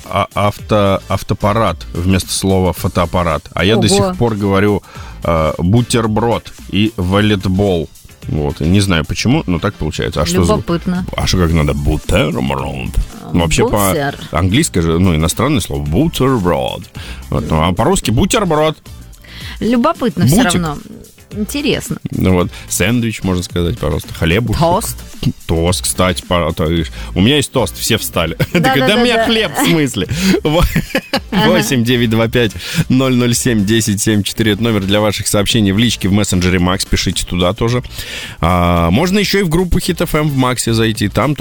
автопарат вместо слова фотоаппарат. А я до сих пор говорю бутерброд и волейбол. Вот. Не знаю почему, но так получается. Любопытно. Что как надо? Бутерброд. Вообще по-английски же, иностранное слово бутерброд. Вот. А по-русски бутерброд. Любопытно все равно. Интересно. Вот. Сэндвич, можно сказать, пожалуйста. Хлебушек. Тост. Тост, кстати. У меня есть тост, все встали. Да, у меня хлеб, в смысле. 8-925-007-1074. Это номер для ваших сообщений в личке в мессенджере Макс. Пишите туда тоже. Можно еще и в группу Hit FM в Максе зайти. Там